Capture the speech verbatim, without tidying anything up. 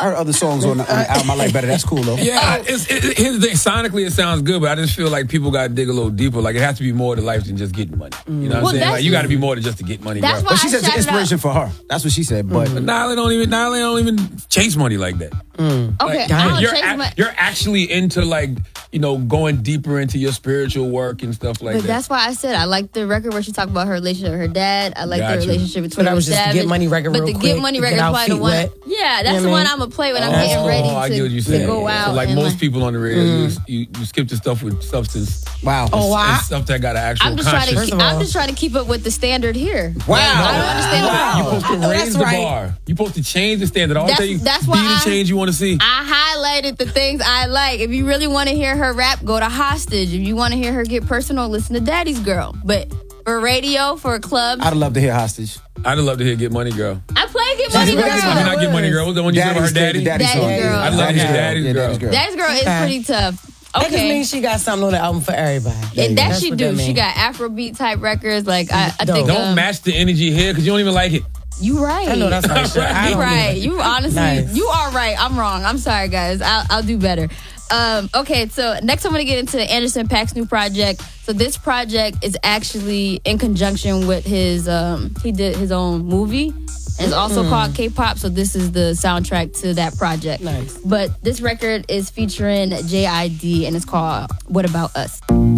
I heard other songs on the, on the album I like better. That's cool though. Yeah, it's, it, here's the thing. Sonically, it sounds good, but I just feel like people got to dig a little deeper. Like it has to be more to life than just getting money. You know what Well, I'm saying? that's Like you got to be just- more than just to get money. That's girl. why But she I said it's an shouted inspiration for her. That's what she said. But But Nyla don't even Nyla don't even chase money like that. Okay, Like, I don't you're, chase ac- my. you're actually into like you know going deeper into your spiritual work and stuff like But that. that's why I said I like the record where she talked about her relationship with her dad. I like Gotcha. the relationship between So that her was just the Savage. Get Money record But real the quick Get Money to record get is our probably the feet one. wet. Yeah, that's You know the what I one mean? I'm gonna play when I'm Oh, getting ready I get what to, you're to saying. go out. So like and, most people on the radio, you, you, you skip the stuff with substance. wow. Oh, wow. And stuff that got an actual I'm just trying to. conscious. Keep, of all- I'm just trying to keep up with the standard here. Wow. I don't understand. Wow. You're supposed to Oh, raise that's the right. bar. You're supposed to change the standard. All That's- you that's be why the I- change you want to see. I highlighted the things I like. If you really want to hear her rap, go to Hostage. If you want to hear her get personal, listen to Daddy's Girl. But for radio, for clubs, I'd love to hear Hostage. I'd love to hear Get Money Girl. I play Get Money That's Girl. what I mean, not Get Money Girl. Was the one you said about her daddy? Daddy's, Daddy's song. Girl. I love to hear Daddy's Yeah, Girl. Daddy's Girl. Daddy's Girl is Okay. pretty tough. That just Okay. means she got something on the album for everybody. And that That's she what do. that She mean. got Afrobeat type records. Like I, I Dope. think Don't um, match the energy here because you don't even like it. You right. I know that's right. Shit. I You don't right. either. You honestly, Nice. you are right. I'm wrong. I'm sorry, guys. I'll, I'll do better. Um, okay, so next I'm going to get into Anderson .Paak's new project. So this project is actually in conjunction with his, um, he did his own movie. And it's also called K-pop, so this is the soundtrack to that project. Nice. But this record is featuring J I D, and it's called What About Us?